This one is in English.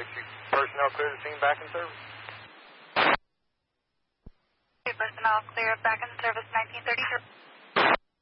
Personnel clear the scene, back in service. Personnel clear, back in service, 1933.